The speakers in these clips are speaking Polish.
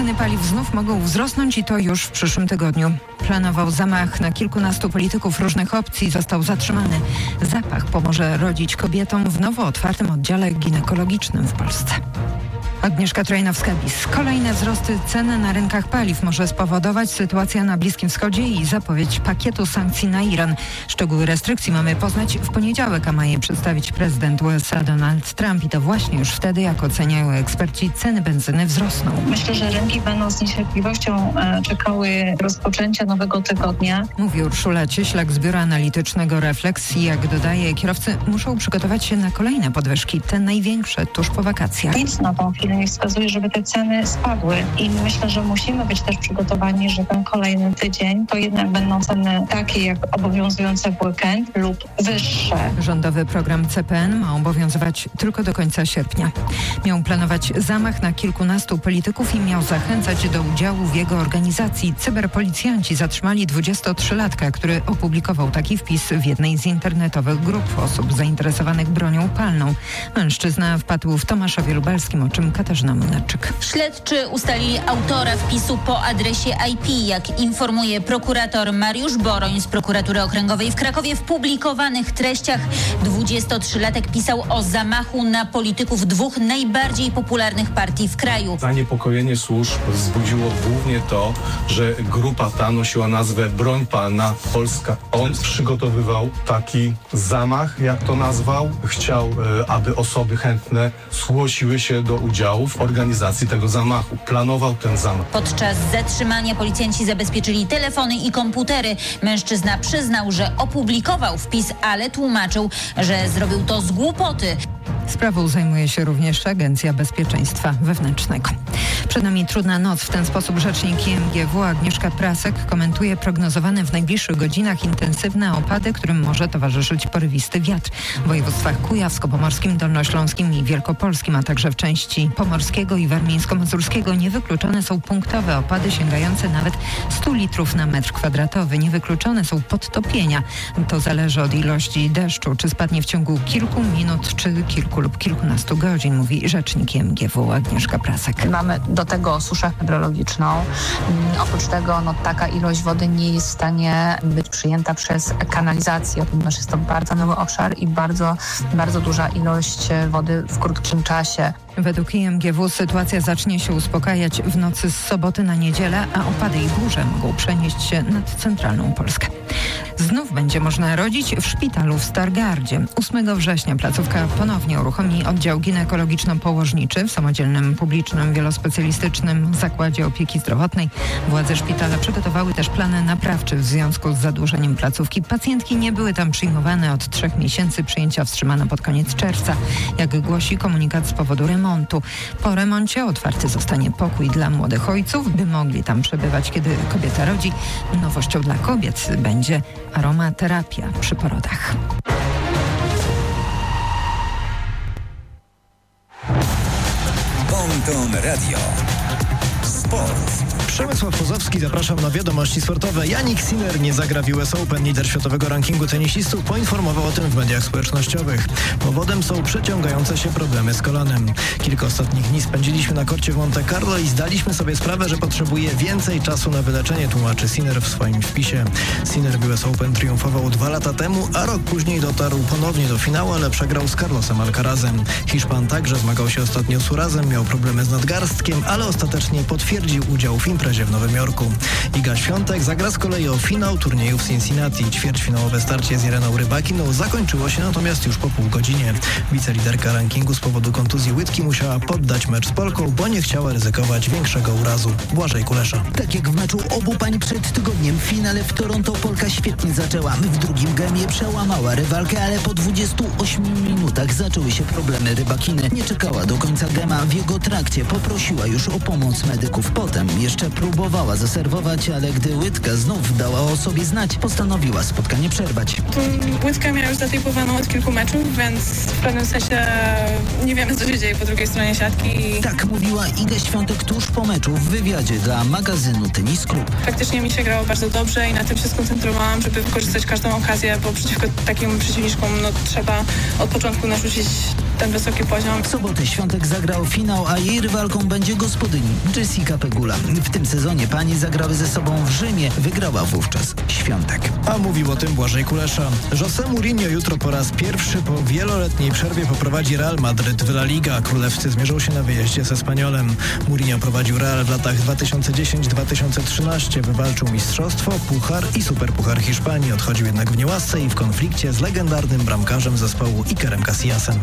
Ceny paliw znów mogą wzrosnąć i to już w przyszłym tygodniu. Planował zamach na kilkunastu polityków różnych opcji, został zatrzymany. Zapach pomoże rodzić kobietom w nowo otwartym oddziale ginekologicznym w Polsce. Agnieszka Trojnowska-Bis. Kolejne wzrosty cen na rynkach paliw może spowodować sytuacja na Bliskim Wschodzie i zapowiedź pakietu sankcji na Iran. Szczegóły restrykcji mamy poznać w poniedziałek, a ma je przedstawić prezydent USA Donald Trump. I to właśnie już wtedy, jak oceniają eksperci, ceny benzyny wzrosną. Myślę, że rynki będą z niecierpliwością czekały rozpoczęcia nowego tygodnia. Mówi Urszula Cieślak z Biura Analitycznego Refleksji. Jak dodaje, kierowcy muszą przygotować się na kolejne podwyżki, te największe tuż po wakacjach. Nic na tą chwilę nie wskazuje, żeby te ceny spadły i myślę, że musimy być też przygotowani, że ten kolejny tydzień to jednak będą ceny takie jak obowiązujące w weekend lub wyższe. Rządowy program CPN ma obowiązywać tylko do końca sierpnia. Miał planować zamach na kilkunastu polityków i miał zachęcać do udziału w jego organizacji. Cyberpolicjanci zatrzymali 23-latka, który opublikował taki wpis w jednej z internetowych grup osób zainteresowanych bronią palną. Mężczyzna wpadł w Tomaszowie Lubelskim, o czym Katarzyna Młynarczyk. Śledczy ustalili autora wpisu po adresie IP. Jak informuje prokurator Mariusz Boroń z Prokuratury Okręgowej w Krakowie, w publikowanych treściach 23-latek pisał o zamachu na polityków dwóch najbardziej popularnych partii w kraju. Zaniepokojenie służb wzbudziło głównie to, że grupa ta nosiła nazwę Broń Palna Polska. On przygotowywał taki zamach, jak to nazwał. Chciał, aby osoby chętne zgłosiły się do udziału w organizacji tego zamachu. Planował ten zamach. Podczas zatrzymania policjanci zabezpieczyli telefony i komputery. Mężczyzna przyznał, że opublikował wpis, ale tłumaczył, że zrobił to z głupoty. Sprawą zajmuje się również Agencja Bezpieczeństwa Wewnętrznego. Przed nami trudna noc. W ten sposób rzecznik IMGW Agnieszka Prasek komentuje prognozowane w najbliższych godzinach intensywne opady, którym może towarzyszyć porywisty wiatr. W województwach kujawsko-pomorskim, dolnośląskim i wielkopolskim, a także w części pomorskiego i warmińsko-mazurskiego niewykluczone są punktowe opady sięgające nawet 100 litrów na metr kwadratowy. Niewykluczone są podtopienia. To zależy od ilości deszczu, czy spadnie w ciągu kilku minut, czy kilku lub kilkunastu godzin, mówi rzecznik IMGW Agnieszka Prasek. Mamy do tego suszę hydrologiczną. Oprócz tego taka ilość wody nie jest w stanie być przyjęta przez kanalizację, ponieważ jest to bardzo mały obszar i bardzo, bardzo duża ilość wody w krótkim czasie. Według IMGW sytuacja zacznie się uspokajać w nocy z soboty na niedzielę, a opady i burze mogą przenieść się nad centralną Polskę. Znów będzie można rodzić w szpitalu w Stargardzie. 8 września placówka ponownie uruchomi oddział ginekologiczno-położniczy w samodzielnym, publicznym, wielospecjalistycznym zakładzie opieki zdrowotnej. Władze szpitala przygotowały też plany naprawcze w związku z zadłużeniem placówki. Pacjentki nie były tam przyjmowane od 3 miesięcy. Przyjęcia wstrzymano pod koniec czerwca. Jak głosi komunikat z powodu remontu. Po remoncie otwarty zostanie pokój dla młodych ojców, by mogli tam przebywać, kiedy kobieta rodzi. Nowością dla kobiet będzie aromaterapia przy porodach. Bonton Radio. Sport. Przemysław Pozowski, zapraszam na wiadomości sportowe. Jannik Sinner nie zagra w US Open. Lider światowego rankingu tenisistów poinformował o tym w mediach społecznościowych. Powodem są przeciągające się problemy z kolanem. Kilka ostatnich dni spędziliśmy na korcie w Monte Carlo i zdaliśmy sobie sprawę, że potrzebuje więcej czasu na wyleczenie, tłumaczy Sinner w swoim wpisie. Sinner w US Open triumfował 2 lata temu, a rok później dotarł ponownie do finału, ale przegrał z Carlosem Alcarazem. Hiszpan także zmagał się ostatnio z urazem, miał problemy z nadgarstkiem, ale ostatecznie potwierdził udział w imprezie w Nowym Jorku. Iga Świątek zagra z kolei o finał turnieju w Cincinnati. Ćwierćfinałowe starcie z Ireną Rybakiną zakończyło się natomiast już po pół godzinie. Wiceliderka rankingu z powodu kontuzji łydki musiała poddać mecz z Polką, bo nie chciała ryzykować większego urazu. Błażej Kulesza. Tak jak w meczu obu pań przed tygodniem, w finale w Toronto Polka świetnie zaczęła. W drugim gemie przełamała rywalkę, ale po 28 minutach zaczęły się problemy Rybakiny. Nie czekała do końca gema. W jego trakcie poprosiła już o pomoc medyków. Potem jeszcze próbowała zaserwować, ale gdy łydka znów dała o sobie znać, postanowiła spotkanie przerwać. Łydkę miała już zatejpowaną od kilku meczów, więc w pewnym sensie nie wiemy, co się dzieje po drugiej stronie siatki. Tak mówiła Iga Świątek tuż po meczu w wywiadzie dla magazynu Tennis Club. Faktycznie mi się grało bardzo dobrze i na tym się skoncentrowałam, żeby wykorzystać każdą okazję, bo przeciwko takim przeciwniczkom trzeba od początku narzucić ten wysoki poziom. W sobotę Świątek zagrał finał, a jej rywalką będzie gospodyni Jessica Pegula. W tym sezonie panie zagrały ze sobą w Rzymie. Wygrała wówczas Świątek. A mówił o tym Błażej Kulesza. José Mourinho jutro po raz pierwszy po wieloletniej przerwie poprowadzi Real Madryt w La Liga. Królewscy zmierzą się na wyjeździe z Espanyolem. Mourinho prowadził Real w latach 2010-2013. Wywalczył mistrzostwo, puchar i superpuchar Hiszpanii. Odchodził jednak w niełasce i w konflikcie z legendarnym bramkarzem zespołu Ikerem Casillasem.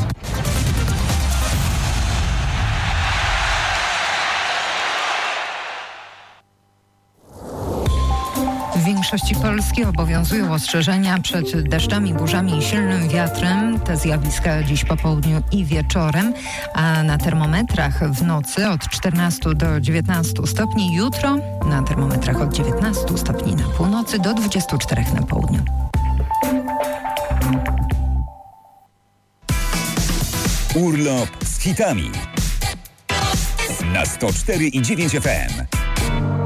W większości Polski obowiązują ostrzeżenia przed deszczami, burzami i silnym wiatrem. Te zjawiska dziś po południu i wieczorem, a na termometrach w nocy od 14 do 19 stopni. Jutro na termometrach od 19 stopni na północy do 24 na południu. Urlop z hitami na 104,9 FM.